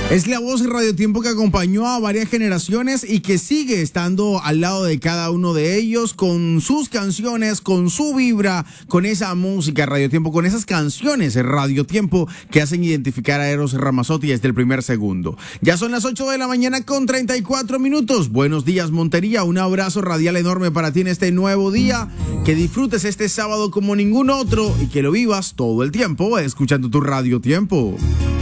Es la voz y Radio Tiempo que acompañó a varias generaciones y que sigue estando al lado de cada uno de ellos con sus canciones, con su vibra, con esa música Radio Tiempo, con esas canciones Radio Tiempo que hacen identificar a Eros Ramazzotti desde el primer segundo. Ya son las 8 de la mañana con 34 minutos. Buenos días, Montería. Un abrazo radial enorme para ti en este nuevo día. Que disfrutes este sábado como ningún otro y que lo vivas todo el tiempo escuchando tu Radio Tiempo.